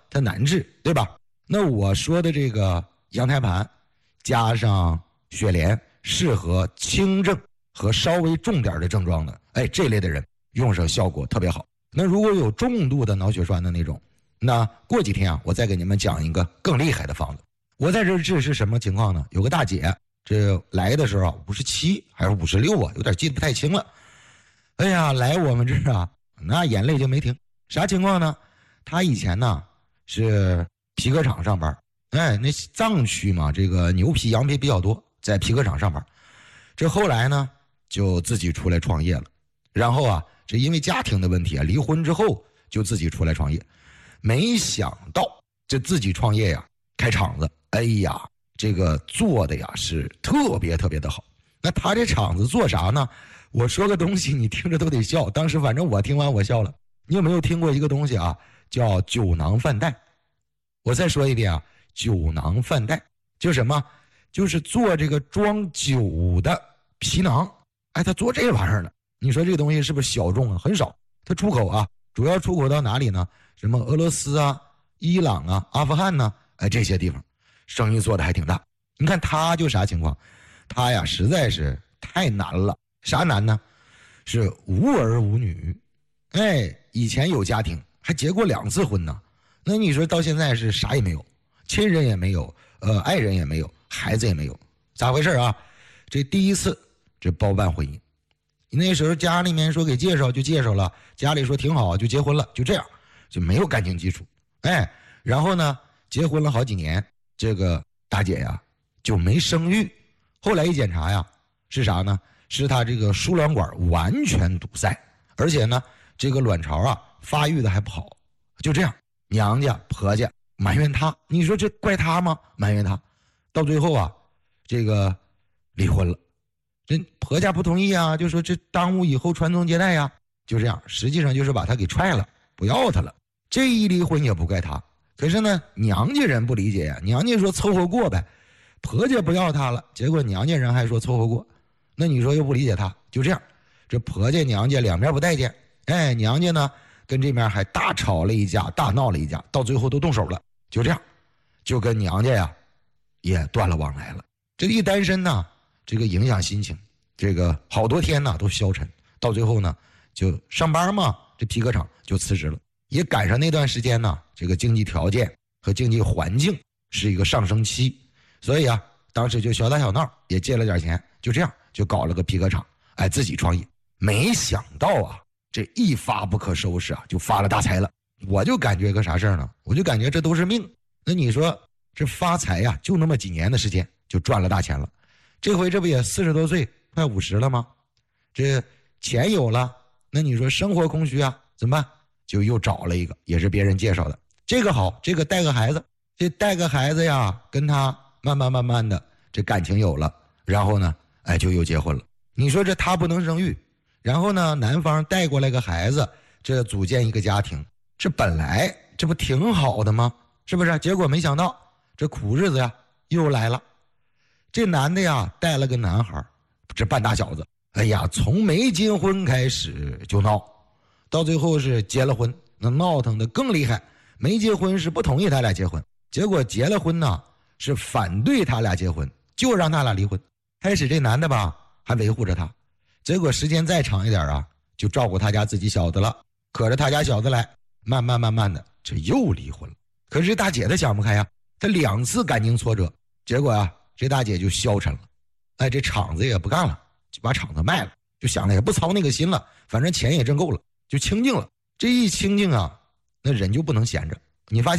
它难治，对吧？那我说的这个羊胎盘加上雪莲，适合轻症和稍微重点的症状的，这类的人用上效果特别好。那如果有重度的脑血栓的那种，那过几天啊，我再给你们讲一个更厉害的方子。我在这治是什么情况呢？有个大姐，这来的时候啊，57还是56啊，有点记得不太清了。来我们这儿啊，那眼泪就没停。啥情况呢？她以前呢是皮革厂上班，那藏区嘛，这个牛皮羊皮比较多，在皮革厂上班。这后来呢就自己出来创业了，然后啊，这因为家庭的问题啊，离婚之后就自己出来创业。没想到这自己创业呀，开厂子，这个做的呀是特别特别的好。那他这厂子做啥呢？我说个东西你听着都得笑，当时反正我听完我笑了。你有没有听过一个东西啊，叫酒囊饭袋？我再说一遍啊，酒囊饭袋就是什么？就是做这个装酒的皮囊。他做这玩意儿呢，你说这个东西是不是小众啊？很少。他出口啊，主要出口到哪里呢？什么俄罗斯啊、伊朗啊、阿富汗呢？这些地方生意做的还挺大。你看他就啥情况？他呀实在是太难了。啥难呢？是无儿无女。以前有家庭，还结过2次婚呢。那你说到现在是啥也没有，亲人也没有，爱人也没有，孩子也没有，咋回事啊？这第一次这包办婚姻，那时候家里面说给介绍就介绍了，家里说挺好就结婚了，就这样就没有感情基础。然后呢结婚了好几年，这个大姐呀就没生育。后来一检查呀，是啥呢？是她这个输卵管完全堵塞，而且呢这个卵巢啊发育的还不好。就这样，娘家婆家埋怨她，你说这怪她吗？埋怨她，到最后啊这个离婚了。这婆家不同意啊，就说这耽误以后传宗接代呀。就这样，实际上就是把她给踹了，不要她了。这一离婚也不怪她，可是呢娘家人不理解呀，娘家说凑合过呗，婆家不要她了，结果娘家人还说凑合过，那你说又不理解她，就这样，这婆家娘家两边不待见。娘家呢跟这边还大吵了一架，大闹了一架，到最后都动手了。就这样，就跟娘家呀也断了往来了。这一单身呢，这个影响心情，这个好多天呢都消沉，到最后呢就上班嘛，这皮革厂就辞职了。也赶上那段时间呢，这个经济条件和经济环境是一个上升期，所以啊当时就小打小闹，也借了点钱，就这样就搞了个皮革厂，自己创业。没想到啊这一发不可收拾啊，就发了大财了。我就感觉个啥事儿呢？我就感觉这都是命。那你说这发财呀，就那么几年的时间就赚了大钱了。这回这不也40多岁，快50了吗？这钱有了，那你说生活空虚啊，怎么办？就又找了一个，也是别人介绍的。这个好，这个带个孩子，这带个孩子呀，跟他慢慢的这感情有了，然后呢，就又结婚了。你说这他不能生育，然后呢，男方带过来个孩子，这组建一个家庭，这本来这不挺好的吗？是不是？结果没想到这苦日子呀又来了。这男的呀带了个男孩，这半大小子，从没结婚开始就闹，到最后是结了婚，那闹腾的更厉害。没结婚是不同意他俩结婚，结果结了婚呢是反对他俩结婚，就让他俩离婚。开始这男的吧还维护着他，结果时间再长一点啊，就照顾他家自己小子了，可着他家小子来，慢慢的这又离婚了。可是大姐她想不开呀，她2次感情挫折，结果啊这大姐就消沉了。这厂子也不干了，就把厂子卖了，就想着也不操那个心了，反正钱也挣够了，就清静了。这一清静啊，那人就不能闲着。你发现